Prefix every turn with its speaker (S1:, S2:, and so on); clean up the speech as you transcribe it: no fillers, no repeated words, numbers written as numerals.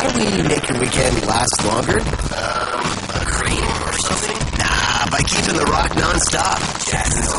S1: how do we make your weekend last longer?
S2: A cream or something?
S1: Nah, by keeping the rock non-stop.
S2: Jackson's